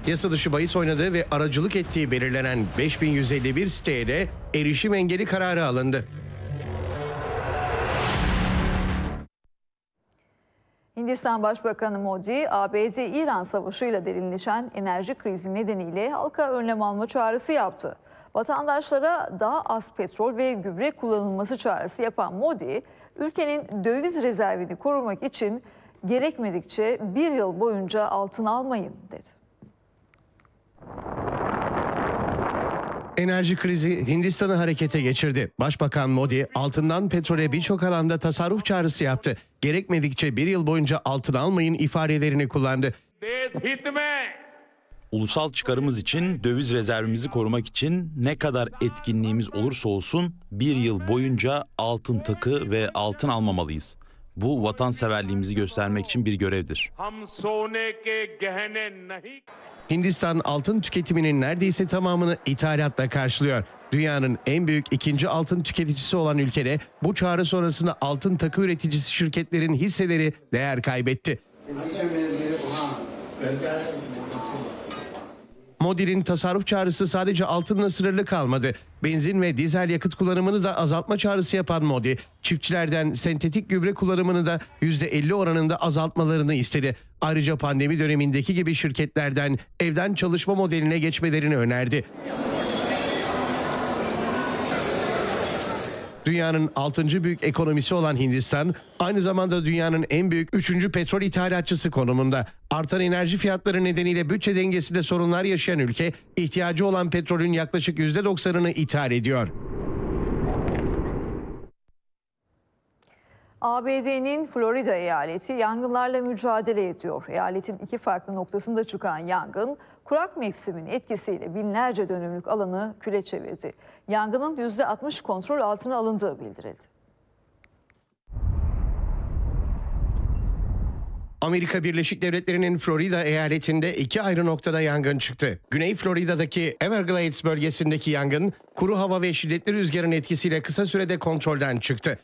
Yasa dışı bahis oynadığı ve aracılık ettiği belirlenen 5151 siteye de erişim engeli kararı alındı. Hindistan Başbakanı Modi, ABD-İran savaşıyla derinleşen enerji krizi nedeniyle halka önlem alma çağrısı yaptı. Vatandaşlara daha az petrol ve gübre kullanılması çağrısı yapan Modi, ülkenin döviz rezervini korumak için gerekmedikçe bir yıl boyunca altın almayın dedi. Enerji krizi Hindistan'ı harekete geçirdi. Başbakan Modi altından petrole birçok alanda tasarruf çağrısı yaptı. Gerekmedikçe bir yıl boyunca altın almayın ifadelerini kullandı. Ulusal çıkarımız için, döviz rezervimizi korumak için ne kadar etkinliğimiz olursa olsun bir yıl boyunca altın takı ve altın almamalıyız. Bu vatanseverliğimizi göstermek için bir görevdir. Hindistan altın tüketiminin neredeyse tamamını ithalatla karşılıyor. Dünyanın en büyük ikinci altın tüketicisi olan ülkede bu çağrı sonrasında altın takı üreticisi şirketlerin hisseleri değer kaybetti. Modi'nin tasarruf çağrısı sadece altınla sınırlı kalmadı. Benzin ve dizel yakıt kullanımını da azaltma çağrısı yapan Modi, çiftçilerden sentetik gübre kullanımını da %50 oranında azaltmalarını istedi. Ayrıca pandemi dönemindeki gibi şirketlerden evden çalışma modeline geçmelerini önerdi. Dünyanın 6. büyük ekonomisi olan Hindistan, aynı zamanda dünyanın en büyük 3. petrol ithalatçısı konumunda. Artan enerji fiyatları nedeniyle bütçe dengesinde sorunlar yaşayan ülke, ihtiyacı olan petrolün yaklaşık %90'ını ithal ediyor. ABD'nin Florida eyaleti yangınlarla mücadele ediyor. Eyaletin iki farklı noktasında çıkan yangın, kurak mevsimin etkisiyle binlerce dönümlük alanı küle çevirdi. Yangının %60 kontrol altına alındığı bildirildi. Amerika Birleşik Devletleri'nin Florida eyaletinde iki ayrı noktada yangın çıktı. Güney Florida'daki Everglades bölgesindeki yangın, kuru hava ve şiddetli rüzgarın etkisiyle kısa sürede kontrolden çıktı.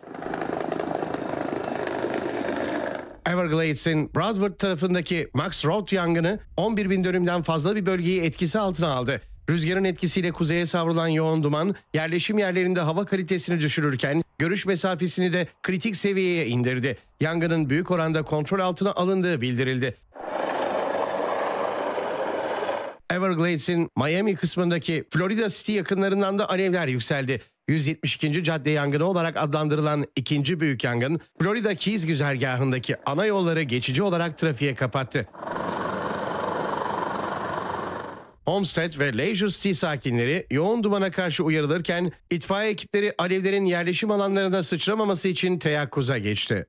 Everglades'in Broward tarafındaki Max Road yangını 11 bin dönümden fazla bir bölgeyi etkisi altına aldı. Rüzgarın etkisiyle kuzeye savrulan yoğun duman yerleşim yerlerinde hava kalitesini düşürürken görüş mesafesini de kritik seviyeye indirdi. Yangının büyük oranda kontrol altına alındığı bildirildi. Everglades'in Miami kısmındaki Florida City yakınlarından da alevler yükseldi. 172. cadde yangını olarak adlandırılan ikinci büyük yangın, Florida Keys güzergahındaki ana yolları geçici olarak trafiğe kapattı. Homestead ve Leisure City sakinleri yoğun dumana karşı uyarılırken itfaiye ekipleri alevlerin yerleşim alanlarına sıçramaması için teyakkuza geçti.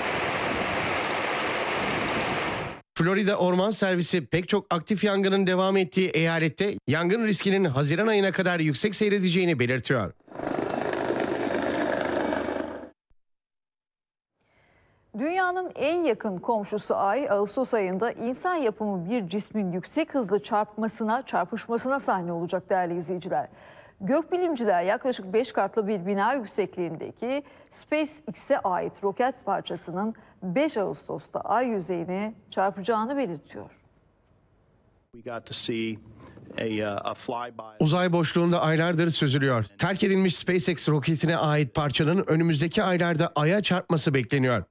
Florida Orman Servisi pek çok aktif yangının devam ettiği eyalette yangın riskinin Haziran ayına kadar yüksek seyredeceğini belirtiyor. Dünyanın en yakın komşusu Ay, Ağustos ayında insan yapımı bir cismin yüksek hızlı çarpışmasına sahne olacak değerli izleyiciler. Gökbilimciler yaklaşık 5 katlı bir bina yüksekliğindeki SpaceX'e ait roket parçasının 5 Ağustos'ta Ay yüzeyine çarpacağını belirtiyor. Uzay boşluğunda aylardır süzülüyor. Terk edilmiş SpaceX roketine ait parçanın önümüzdeki aylarda Ay'a çarpması bekleniyor.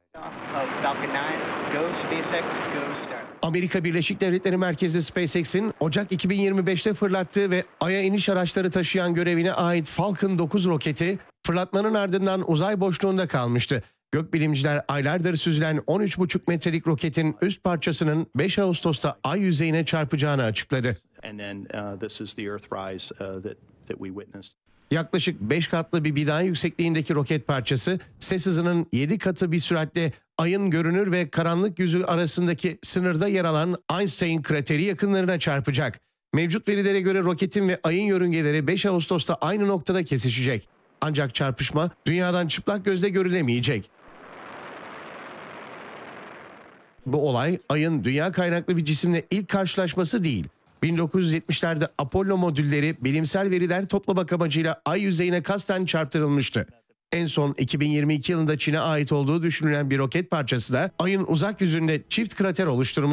Amerika Birleşik Devletleri merkezli SpaceX'in Ocak 2025'te fırlattığı ve Ay'a iniş araçları taşıyan görevine ait Falcon 9 roketi fırlatmanın ardından uzay boşluğunda kalmıştı. Gökbilimciler aylardır süzülen 13,5 metrelik roketin üst parçasının 5 Ağustos'ta Ay yüzeyine çarpacağını açıkladı. Yaklaşık 5 katlı bir bina yüksekliğindeki roket parçası ses hızının 7 katı bir süratle Ay'ın görünür ve karanlık yüzü arasındaki sınırda yer alan Einstein krateri yakınlarına çarpacak. Mevcut verilere göre roketin ve Ay'ın yörüngeleri 5 Ağustos'ta aynı noktada kesişecek. Ancak çarpışma dünyadan çıplak gözle görülemeyecek. Bu olay Ay'ın dünya kaynaklı bir cisimle ilk karşılaşması değil. 1970'lerde Apollo modülleri bilimsel veriler toplamak amacıyla Ay yüzeyine kasten çarptırılmıştı. En son 2022 yılında Çin'e ait olduğu düşünülen bir roket parçası da Ay'ın uzak yüzünde çift krater oluşturmuş.